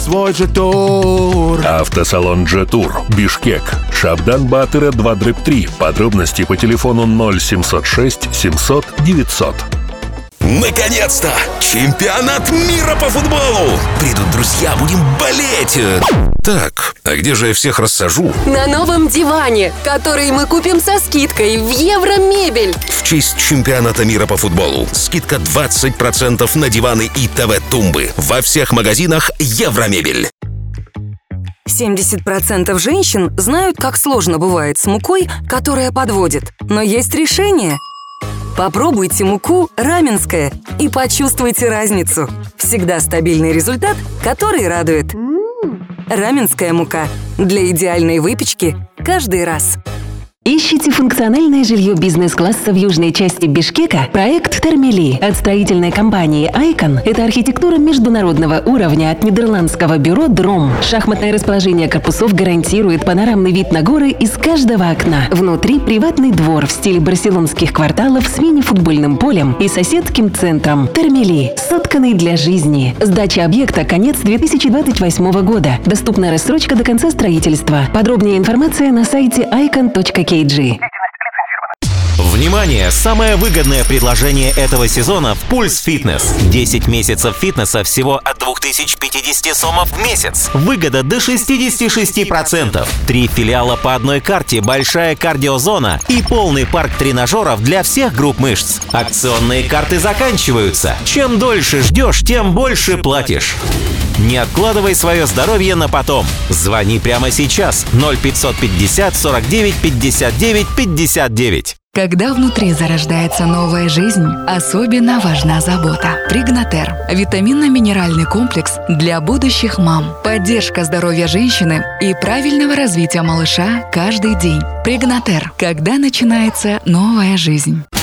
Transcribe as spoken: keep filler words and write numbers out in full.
свой же тур. Автосалон Джетур, Бишкек, Шабдан Батыра два три. Подробности по телефону ноль семьсот шесть семьсот девятьсот. Наконец-то! Чемпионат мира по футболу! Придут друзья, будем болеть! Так, а где же я всех рассажу? На новом диване, который мы купим со скидкой в Евромебель. В честь чемпионата мира по футболу. Скидка двадцать процентов на диваны и ТВ-тумбы. Во всех магазинах Евромебель. семьдесят процентов женщин знают, как сложно бывает с мукой, которая подводит. Но есть решение. Попробуйте муку раменская и почувствуйте разницу. Всегда стабильный результат, который радует. Раменская мука для идеальной выпечки каждый раз. Ищите функциональное жилье бизнес-класса в южной части Бишкека? Проект Термели от строительной компании Айкон – это архитектура международного уровня от нидерландского бюро Дром. Шахматное расположение корпусов гарантирует панорамный вид на горы из каждого окна. Внутри приватный двор в стиле барселонских кварталов с мини-футбольным полем и соседским центром. Термели – сотканный для жизни. Сдача объекта – конец две тысячи двадцать восьмого года. Доступна рассрочка до конца строительства. Подробнее информация на сайте айкон точка кей джи. Внимание! Самое выгодное предложение этого сезона в Пульс Фитнес. десять месяцев фитнеса всего от две тысячи пятьдесят сомов в месяц. Выгода до шестьдесят шесть процентов. Три филиала по одной карте, большая кардиозона и полный парк тренажеров для всех групп мышц. Акционные карты заканчиваются. Чем дольше ждешь, тем больше платишь. Не откладывай свое здоровье на потом. Звони прямо сейчас. ноль пятьсот пятьдесят сорок девять пятьдесят девять пятьдесят девять. Когда внутри зарождается новая жизнь, особенно важна забота. Пригнатер – витаминно-минеральный комплекс для будущих мам. Поддержка здоровья женщины и правильного развития малыша каждый день. Пригнатер – когда начинается новая жизнь.